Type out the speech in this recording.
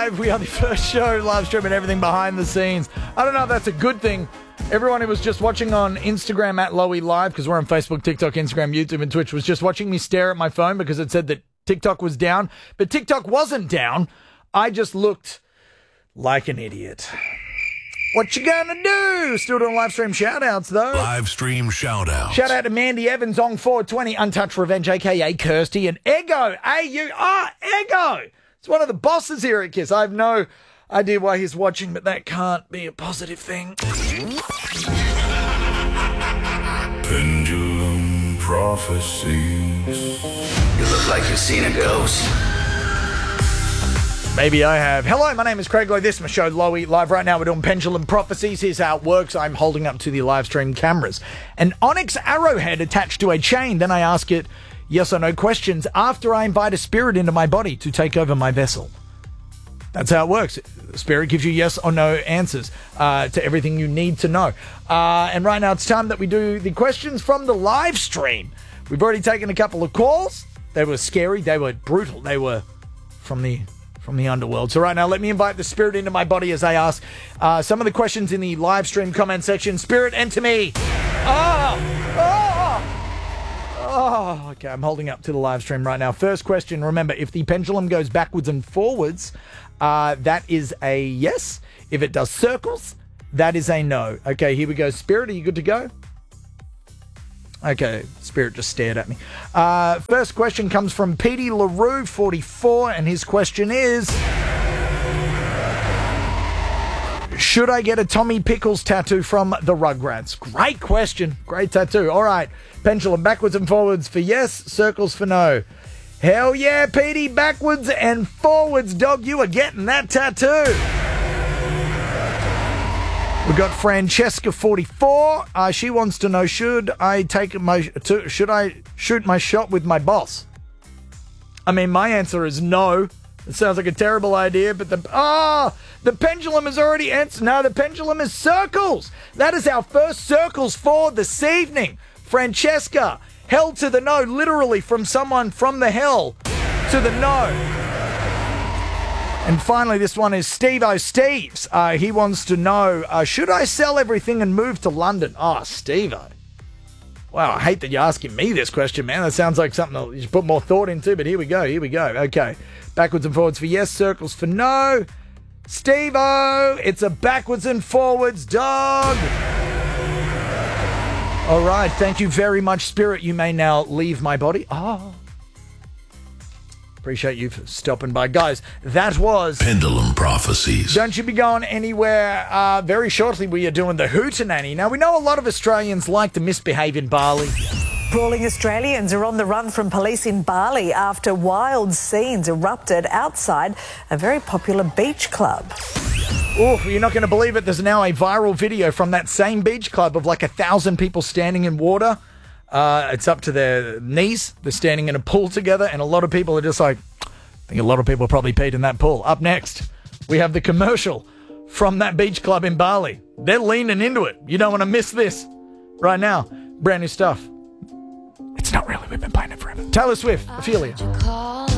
Live. We are the first show live streaming everything behind the scenes. I don't know if that's a good thing. Everyone who was just watching on Instagram at Lowy Live, because we're on Facebook, TikTok, Instagram, YouTube, and Twitch, was just watching me stare at my phone because it said that TikTok was down. But TikTok wasn't down. I just looked like an idiot. What you gonna do? Still doing live stream shout-outs, though. Live stream shout-outs. Shout out to Mandy Evans, Ong420, Untouched Revenge, a.k.a. Kirsty, and Ego, Ego! It's one of the bosses here at KISS. I have no idea why he's watching, but that can't be a positive thing. Pendulum Prophecies. You look like you've seen a ghost. Maybe I have. Hello, my name is Craig Lowe. This is my show, Lowy Live. Right now we're doing Pendulum Prophecies. Here's how it works. I'm holding up to the live stream cameras an onyx arrowhead attached to a chain. Then I ask it yes or no questions after I invite a spirit into my body to take over my vessel. That's how it works. The spirit gives you yes or no answers to everything you need to know. And right now it's time that we do the questions from the live stream. We've already taken a couple of calls. They were scary. They were brutal. They were from the underworld. So right now, let me invite the spirit into my body as I ask some of the questions in the live stream comment section. Spirit, enter me. Okay, I'm holding up to the live stream right now. First question, remember, if the pendulum goes backwards and forwards, that is a yes. If it does circles, that is a no. Okay, here we go. Spirit, are you good to go? Okay, Spirit just stared at me. First question comes from Petey LaRue, 44, and his question is, should I get a Tommy Pickles tattoo from the Rugrats? Great question. Great tattoo. All right, pendulum backwards and forwards for yes, circles for no. Hell yeah, Petey, backwards and forwards, dog. You are getting that tattoo. We got Francesca, 44. She wants to know, should I shoot my shot with my boss? I mean, my answer is no. It sounds like a terrible idea, but the pendulum has already answered. No, the pendulum is circles. That is our first circles for this evening. Francesca, hell to the no, literally from someone from the hell to the no. And finally, this one is Steve-O Steves. He wants to know, should I sell everything and move to London? Oh, Steve-O. Wow, I hate that you're asking me this question, man. That sounds like something that you should put more thought into, but here we go. Okay, backwards and forwards for yes, circles for no. Steve-O, it's a backwards and forwards, dog. All right, thank you very much, Spirit. You may now leave my body. Appreciate you for stopping by. Guys, that was Pendulum Prophecies. Don't you be going anywhere. Very shortly we are doing the Hootenanny. Now, we know a lot of Australians like to misbehave in Bali. Brawling Australians are on the run from police in Bali after wild scenes erupted outside a very popular beach club. Oh, you're not going to believe it. There's now a viral video from that same beach club of like 1,000 people standing in water. It's up to their knees. They're standing in a pool together, and a lot of people are just like, I think a lot of people probably peed in that pool. Up next, we have the commercial from that beach club in Bali. They're leaning into it. You don't want to miss this right now. Brand new stuff. It's not really. We've been playing it forever. Taylor Swift, Ophelia.